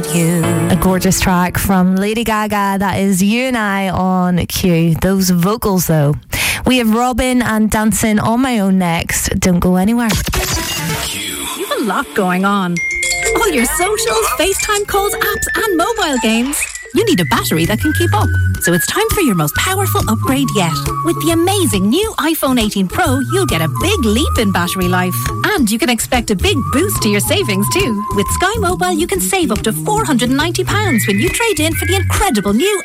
you. A gorgeous track from Lady Gaga. That is You and I on Q. Those vocals, though. We have Robin and Dancing on My Own next. Don't go anywhere. You've a lot going on. All your socials, FaceTime calls, apps and mobile games. You need a battery that can keep up. So it's time for your most powerful upgrade yet. With the amazing new iPhone 18 Pro, you'll get a big leap in battery life. And you can expect a big boost to your savings too. With Sky Mobile, you can save up to £490 when you trade in for the incredible new